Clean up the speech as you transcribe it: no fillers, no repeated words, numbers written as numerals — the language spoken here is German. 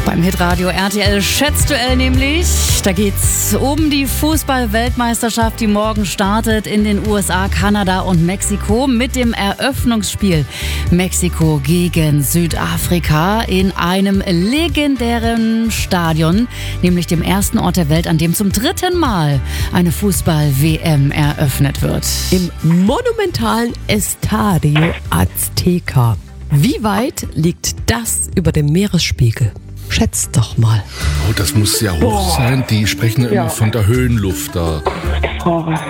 Beim Hitradio RTL Schätzduell nämlich. Da geht's um die Fußball-Weltmeisterschaft, die morgen startet in den USA, Kanada und Mexiko mit dem Eröffnungsspiel Mexiko gegen Südafrika in einem legendären Stadion, nämlich dem ersten Ort der Welt, an dem zum 3. Mal eine Fußball-WM eröffnet wird. Im monumentalen Estadio Azteca. Wie weit liegt das über dem Meeresspiegel? Schätzt doch mal. Oh, das muss ja hoch sein. Die sprechen ja immer von der Höhenluft da.